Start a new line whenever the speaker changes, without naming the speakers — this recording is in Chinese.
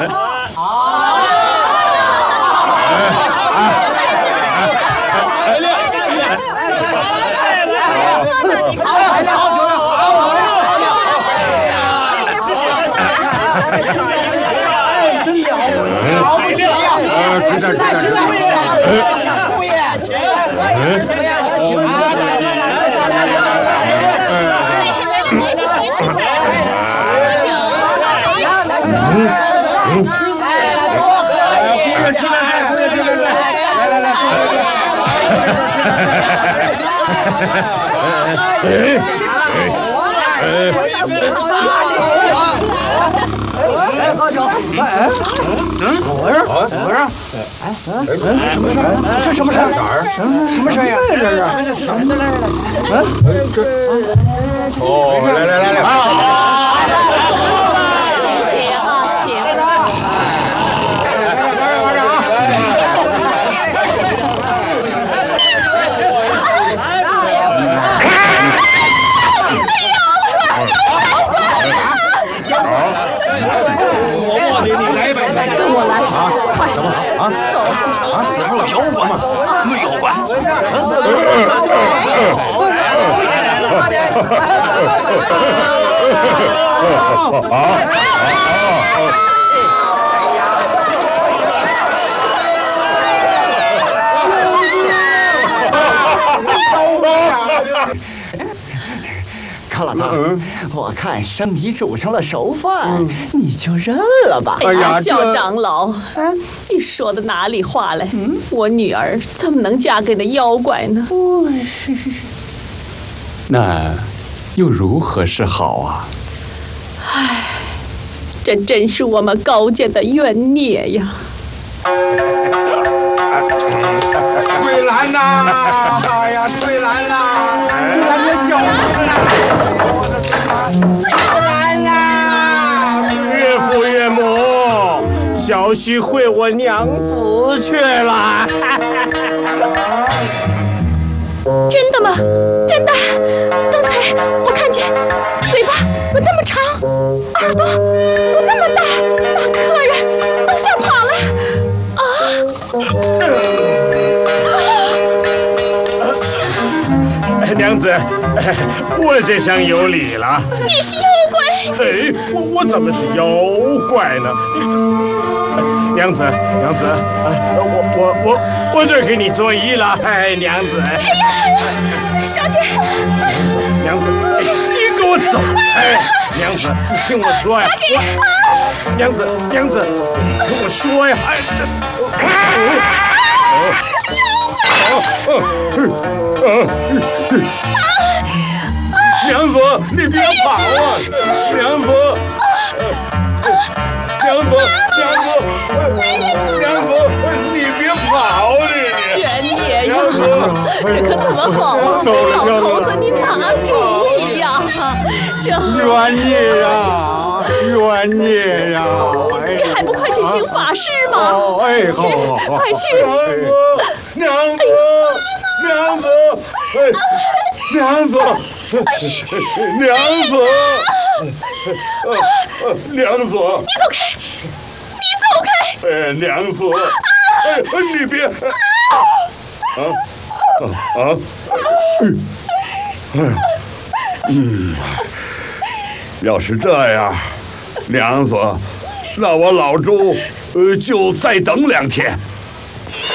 来喝酒！怎么回事？怎么回事？这什么事儿？什么事儿呀？
哦，来！
请啊，请！跟我来，快走啊！走！
妖怪吗？妖怪！
康老大，我看生米煮成了熟饭，你就认了吧。
哎呀，小长老，你说的哪里话来？我女儿怎么能嫁给那妖怪呢？
是。
那又如何是好啊？
唉，这真是我们高家的冤孽呀！
翠兰呐！哎呀，翠兰呐！翠兰姐叫我呢！翠兰呐！岳父岳母，小婿回我娘子去了。
真的吗？真的？刚才我看见嘴巴有那么长，耳朵有那么大，把客人都吓跑了。
娘子，我这厢有礼了。
你是妖怪？
哎，我怎么是妖怪呢？娘子，我这给你作揖了。哎，娘子。
哎呀，小姐。
娘子，你给我走！哎，娘子，你听我说呀。
小姐。
娘子，你听我说呀。娘子，你别跑啊！娘子，你别跑你！
冤孽呀！这可怎么好？老头子，你拿主意呀！这
冤孽呀！
你还不快去请法师吗？
哎，
去，快去！
娘子，
你走开！
哎，娘子，你别要是这样，娘子，那我老朱就再等2天。